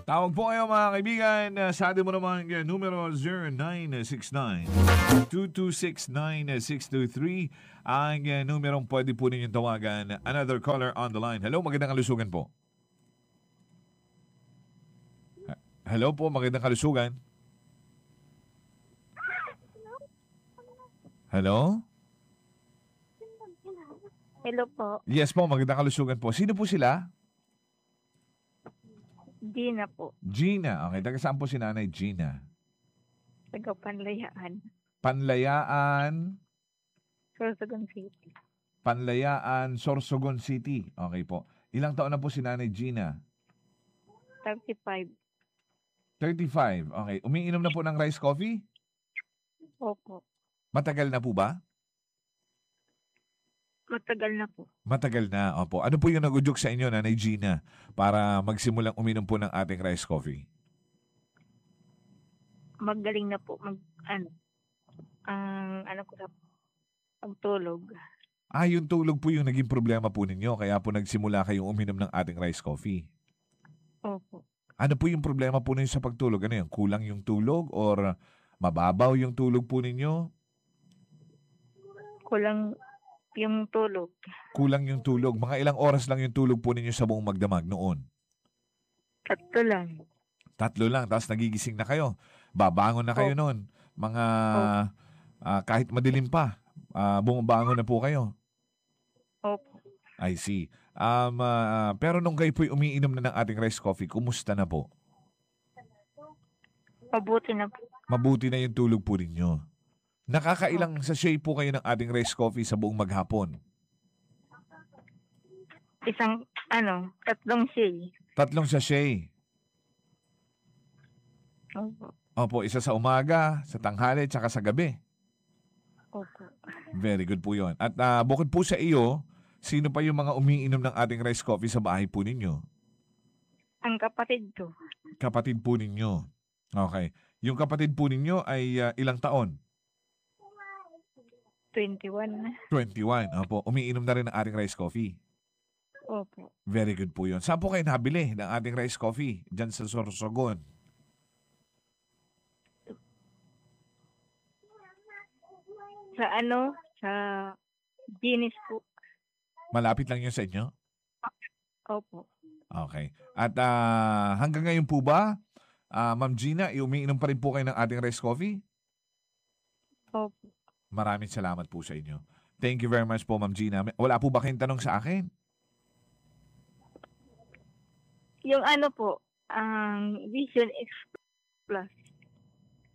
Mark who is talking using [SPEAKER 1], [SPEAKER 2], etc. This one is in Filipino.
[SPEAKER 1] Tawag po kayo mga kaibigan. Sa atin mo naman numero 0969-226-9623. Ang numerong pwede po ninyong tawagan. Another caller on the line. Hello, magandang kalusugan po. Hello po, magandang kalusugan. Hello?
[SPEAKER 2] Hello po.
[SPEAKER 1] Yes po, magandang kalusugan po. Sino po sila?
[SPEAKER 2] Gina po.
[SPEAKER 1] Gina. Okay, taga saan po si Nanay Gina?
[SPEAKER 2] Taga Panlayaan.
[SPEAKER 1] Panlayaan,
[SPEAKER 2] Sorsogon City.
[SPEAKER 1] Panlayaan, Sorsogon City. Okay po. Ilang taon na po si Nanay Gina?
[SPEAKER 2] 35.
[SPEAKER 1] 35. Okay. Umiinom na po ng rice coffee?
[SPEAKER 2] Opo.
[SPEAKER 1] Matagal na po ba?
[SPEAKER 2] Matagal na po.
[SPEAKER 1] Matagal na. Opo. Ano po yung nag-udyok sa inyo, Nanay Gina, para magsimulang uminom po ng ating rice coffee?
[SPEAKER 2] Magaling na po. Ko na pagtulog.
[SPEAKER 1] Yung tulog po yung naging problema po ninyo, kaya po nagsimula kayong uminom ng ating rice coffee.
[SPEAKER 2] Opo.
[SPEAKER 1] Ano po yung problema po ninyo sa pagtulog? Ano yun? Kulang yung tulog or mababaw yung tulog po ninyo?
[SPEAKER 2] Kulang yung tulog.
[SPEAKER 1] Kulang yung tulog. Mga ilang oras lang yung tulog po ninyo sa buong magdamag noon?
[SPEAKER 2] 3 lang.
[SPEAKER 1] 3 lang, tapos nagigising na kayo. Babangon na kayo noon. Mga kahit madilim pa, bumabangon na po kayo.
[SPEAKER 2] Opo.
[SPEAKER 1] I see. Pero nung kayo po'y umiinom na ng ating rice coffee, kumusta na po?
[SPEAKER 2] Mabuti na po.
[SPEAKER 1] Mabuti na yung tulog po ninyo. Nakakailang sachet po kayo ng ating rice coffee sa buong maghapon?
[SPEAKER 2] 3 siya.
[SPEAKER 1] 3 sachet.
[SPEAKER 2] Opo.
[SPEAKER 1] Opo, isa sa umaga, sa tanghali, tsaka sa gabi.
[SPEAKER 2] Opo.
[SPEAKER 1] Very good po yun. At bukod po sa iyo, sino pa yung mga umiinom ng ating rice coffee sa bahay po ninyo?
[SPEAKER 2] Ang kapatid ko.
[SPEAKER 1] Kapatid po ninyo. Okay. Yung kapatid po ninyo ay ilang taon?
[SPEAKER 2] 21.
[SPEAKER 1] 21. Opo. Umiinom na rin ng ating rice coffee.
[SPEAKER 2] Opo.
[SPEAKER 1] Very good po yun. Saan po kayo nabili ng ating rice coffee? Diyan sa Sorsogon.
[SPEAKER 2] Sa Guinness po.
[SPEAKER 1] Malapit lang yun sa inyo?
[SPEAKER 2] Opo.
[SPEAKER 1] Okay. At hanggang ngayon po ba, Ma'am Gina, umiinom pa rin po kayo ng ating rice coffee?
[SPEAKER 2] Opo.
[SPEAKER 1] Maraming salamat po sa inyo. Thank you very much po, Ma'am Gina. Wala po ba kayong tanong sa akin?
[SPEAKER 2] Yung Vision X Plus.